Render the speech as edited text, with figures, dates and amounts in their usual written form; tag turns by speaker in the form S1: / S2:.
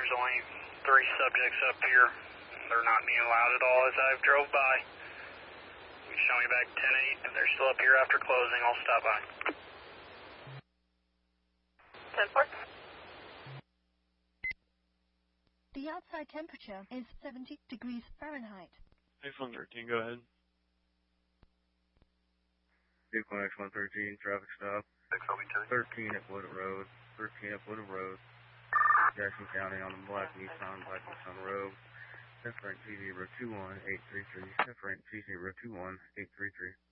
S1: there's only 3 subjects up here. They're not being allowed at all as I've drove by. You show me back 10-8. If they're still up here after closing, I'll stop by.
S2: 10-4.
S3: The outside temperature is 70 degrees Fahrenheit.
S4: X-113, go ahead.
S5: Vehicle X-113, traffic stop. 13 at Wooded Road. 13 at Wooded Road. Jackson County on the Black Nissan Road. F rank G021-833. F rank G021-833.